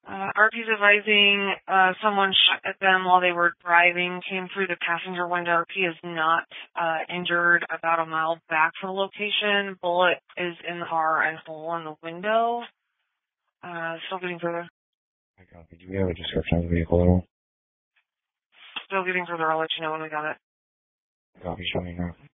RP's advising someone shot at them while they were driving, came through the passenger window. RP is not injured, about a mile back from the location. Bullet is in the car and hole in the window. Still getting further. Do we have a description of the vehicle at all? Still getting further. I'll let you know when we got it. Copy, show me now.